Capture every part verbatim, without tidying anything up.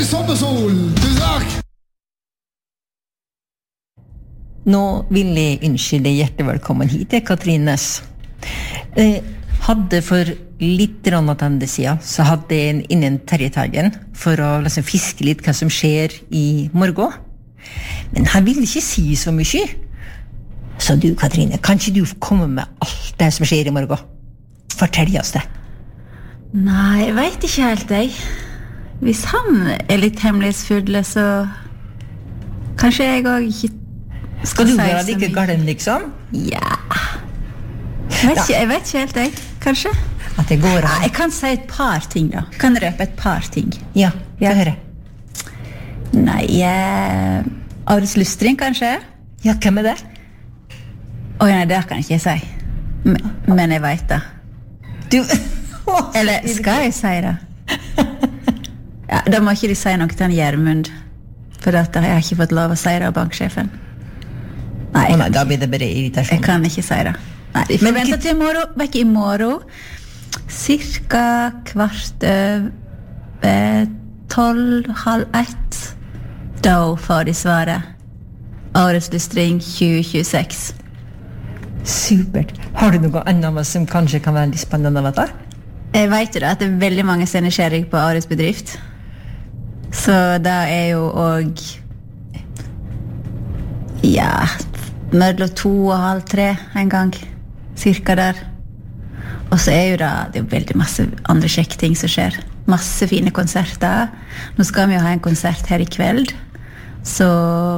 sommersol. Tusen takk. Nå vil jeg ønske deg hjertelig velkommen hit, Katrine Næss. Eh, hadde for litt tilbake siden, så hadde jeg innen Terje Teigen for å liksom fiske litt hva som skjer i morgen. Men han ville ikke si så mye. Så du, Katrine, kan ikke du komme med alt det som skjer i morgen? Fortell oss det. Nei, jeg vet ikke helt, jeg. Hvis han er litt hemmelighetsfull, så kanskje jeg også ikke skal du være like galen, liksom? Ja. Jeg vet, ikke, jeg vet ikke helt, jeg. Kanskje? At det går an. Jeg kan si et par ting, da. Kan røpe et par ting. Ja, få høre. Nei, eh, Ares Lystring, kanskje? Ja, hvem er det? Oi, nei, det kan jeg ikke si. Men, men jeg vet det. Du... Eller skal jeg si det? Ja, da må ikke de si noe til han Gjermund, for at jeg har ikke fått lov å si det av banksjefen. Nei, oh, nei da blir det bare irritasjon. Jeg kan ikke si det. Nei, vi får vente til i morgen. Vekk i morgen. Cirka kvart over tolv, halv ett. Da får de svaret. Årets lystring tjue tjueseks. Supert. Har du noe annet som kanskje kan være litt spennende å vite? Jeg vet jo da at det er veldig mange som er nysgjerrig på Årets bedrift. Så da er jo også ja, mellom to og halv tre en gang, cirka der. Og så er jo da, det er jo veldig masse andre kjekke ting som skjer. Masse fine konserter. Nå skal vi jo ha en konsert her i kveld. Så,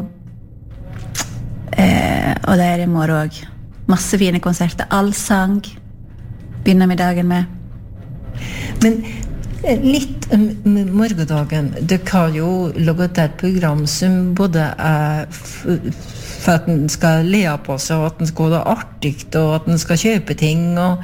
eh, og det er i morgen også. Masse fine konserter. Allsang begynner vi dagen med. Men litt om morgendagen. Du har jo laget et program som både er for at den skal le på seg, og at den skal ha det artig, og at den skal kjøpe ting. Og,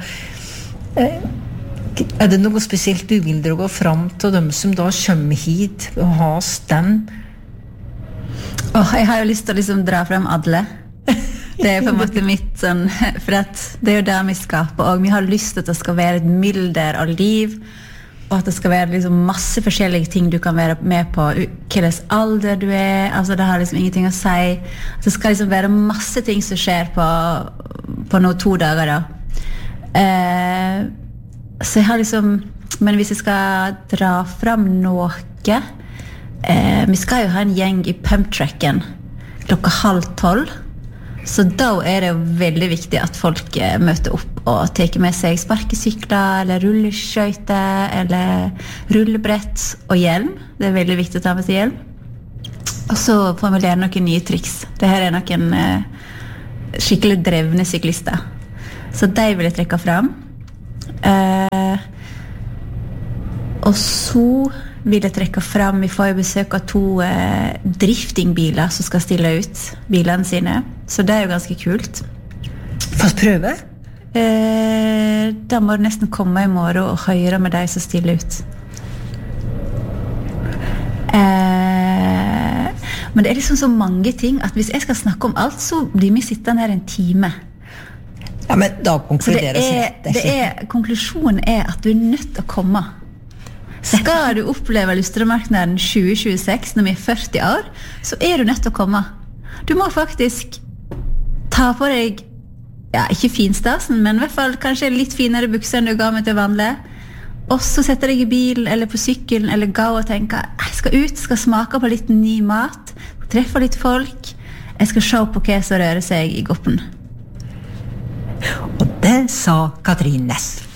er det noe spesielt du vil dra fram til dem som da kommer hit og har stand? Åh, jeg har jo lyst til å liksom dra frem alle. Det er på en måte mitt sånn, for at det er jo det vi skaper, og vi har lyst til at det skal være et mylder av liv, og at det skal være liksom masse forskjellige ting du kan være med på, hvilken alder du er, altså det har liksom ingenting å si. Det skal liksom være masse ting som skjer på, på noen to dager da. Eh, så jeg har liksom, men hvis jeg skal dra frem noe, eh, vi skal jo ha en gjeng i pumptracken klokka halv tolv, så da er det jo veldig viktig at folk eh, møter opp og teker med seg sparkesykler, eller rulleskøyter, eller rullebrett og hjelm. Det er veldig viktig å ta med seg hjelm. Og så får vi lære noen nye triks. Dette er noen eh, skikkelig drevne syklister. Så de vil jeg trekke frem. Eh, og så vil jeg trekke frem, vi får jo besøk av to eh, driftingbiler som skal stille ut bilene sine. Så det er jo ganske kult. Få prøve? Eh, da må du nesten komme i morgen og høre med de som stiller ut. Eh, men det er liksom så mange ting at hvis jeg skal snakke om alt, så blir vi sittende her en time. Ja, men da konkluderer det er, det er, konklusjonen er at du er nødt til å komme. Skal du oppleve Lystremarknaden tjue tjueseks når vi er førti år, så er du nødt til å komme. Du må faktisk ta på deg, ja, ikke finstasen, men i hvert fall kanskje litt finere bukser enn du ga meg til vanlig. Og så setter deg i bilen eller på sykkelen eller gå og tenke, jeg skal ut, skal smake på litt ny mat, treffe litt folk, jeg skal se på hva som rører seg i goppen. Og det sa Katrine Næss.